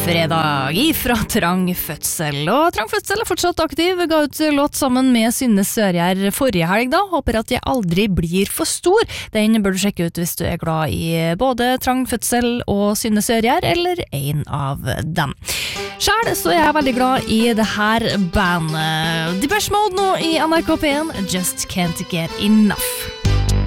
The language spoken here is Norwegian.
fredag ifra Trang Fødsel. Og Trang Fødsel fortsatt aktiv, ga ut låt sammen med Synne Sørgjær forrige helg da. Håper at jeg aldri blir for stor. Den bør du sjekke ut hvis du glad i både Trang Fødsel og Synne Sørgjær, eller en av dem. Selv så jeg veldig glad i det her bandet. Depeche Mode nå i NRK P1, Just Can't Get Enough.